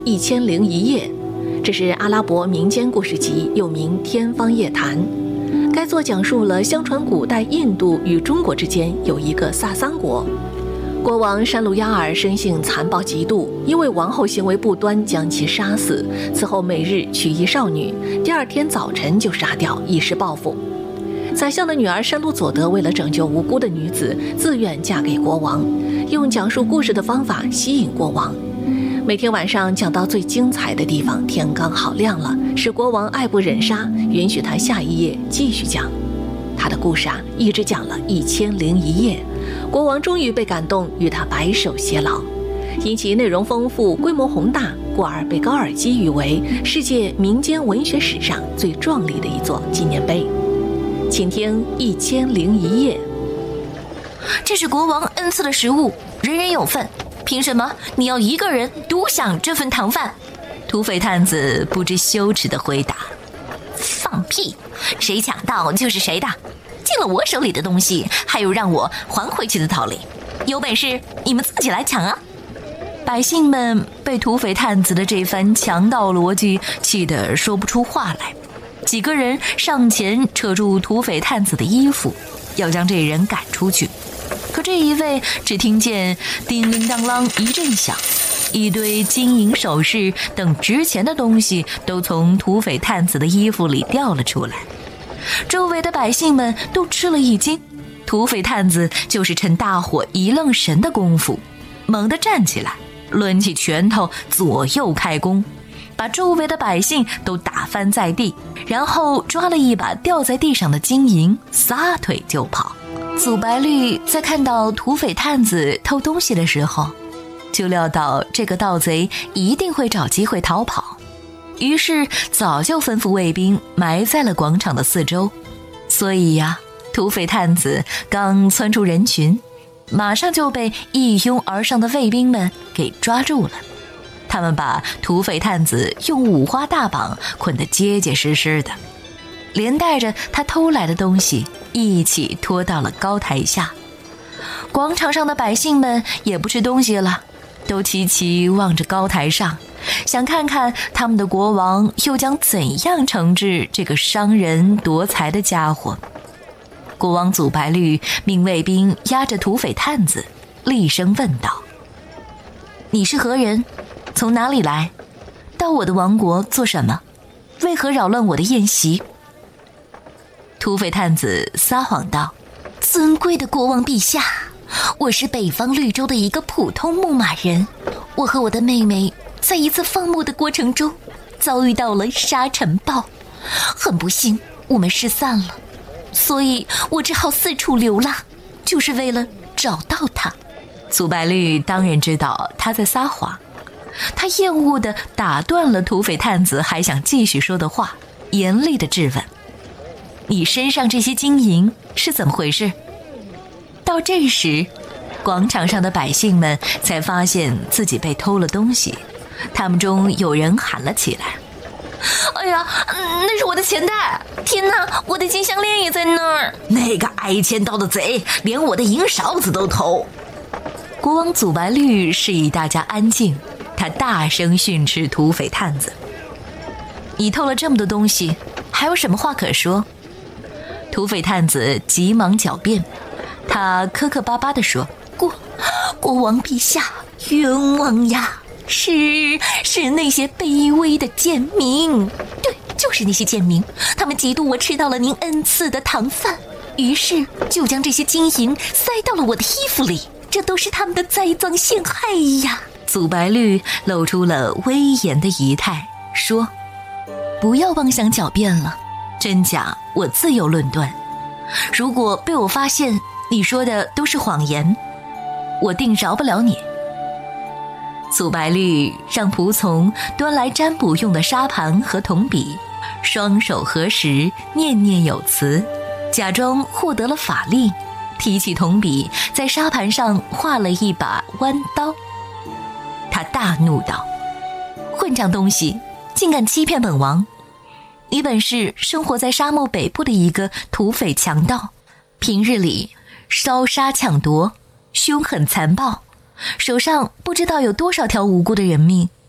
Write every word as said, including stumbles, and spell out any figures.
一千零一夜，这是阿拉伯民间故事集，又名《天方夜谭》。该作讲述了相传古代印度与中国之间有一个萨桑国，国王山鲁亚尔生性残暴极度，因为王后行为不端将其杀死，此后每日娶一少女，第二天早晨就杀掉，以示报复。宰相的女儿山鲁佐德为了拯救无辜的女子，自愿嫁给国王，用讲述故事的方法吸引国王。每天晚上讲到最精彩的地方，天刚好亮了，使国王爱不忍杀，允许他下一夜继续讲。他的故事啊，一直讲了一千零一夜，国王终于被感动，与他白首偕老。因其内容丰富、规模宏大，故而被高尔基誉为世界民间文学史上最壮丽的一座纪念碑。请听一千零一夜。 这是国王恩赐的食物，人人有份。凭什么你要一个人独享这份糖饭？土匪探子不知羞耻地回答：放屁，谁抢到就是谁的，进了我手里的东西还有让我还回去的道理，有本事你们自己来抢啊！百姓们被土匪探子的这番强盗逻辑气得说不出话来，几个人上前扯住土匪探子的衣服，要将这人赶出去。可这一位只听见叮铃当啷一阵响，一堆金银首饰等值钱的东西都从土匪探子的衣服里掉了出来。周围的百姓们都吃了一惊，土匪探子就是趁大伙一愣神的功夫，猛地站起来，抡起拳头左右开弓，把周围的百姓都打翻在地，然后抓了一把掉在地上的金银，撒腿就跑。祖白绿在看到土匪探子偷东西的时候，就料到这个盗贼一定会找机会逃跑，于是早就吩咐卫兵埋在了广场的四周。所以呀，土匪探子刚窜出人群，马上就被一拥而上的卫兵们给抓住了。他们把土匪探子用五花大绑捆得结结实实的，连带着他偷来的东西一起拖到了高台下。广场上的百姓们也不吃东西了，都齐齐望着高台上，想看看他们的国王又将怎样惩治这个伤人夺财的家伙。国王祖白绿命卫兵押着土匪探子，厉声问道：你是何人？从哪里来？到我的王国做什么？为何扰乱我的宴席？土匪探子撒谎道：尊贵的国王陛下，我是北方绿洲的一个普通牧马人，我和我的妹妹在一次放牧的过程中遭遇到了沙尘暴，很不幸我们失散了，所以我只好四处流浪，就是为了找到他。祖白绿当然知道他在撒谎，他厌恶地打断了土匪探子还想继续说的话，严厉地质问：你身上这些金银是怎么回事？到这时，广场上的百姓们才发现自己被偷了东西，他们中有人喊了起来：哎呀，那是我的钱袋！天哪，我的金项链也在那儿！那个挨千刀的贼连我的银勺子都偷！国王祖白绿示意大家安静，他大声训斥土匪探子：你偷了这么多东西，还有什么话可说？土匪探子急忙狡辩，他磕磕巴巴地说：国国王陛下，冤枉呀！是是那些卑微的贱民，对，就是那些贱民，他们嫉妒我吃到了您恩赐的糖饭，于是就将这些金银塞到了我的衣服里，这都是他们的栽赃陷害呀！祖白绿露出了威严的仪态，说：不要妄想狡辩了，真假我自有论断，如果被我发现你说的都是谎言，我定饶不了你。祖白绿让仆从端来占卜用的沙盘和铜笔，双手合十，念念有词，假装获得了法力，提起铜笔在沙盘上画了一把弯刀。他大怒道：混账东西，竟敢欺骗本王！你本是生活在沙漠北部的一个土匪强盗，平日里烧杀抢夺，凶狠残暴，手上不知道有多少条无辜的人命，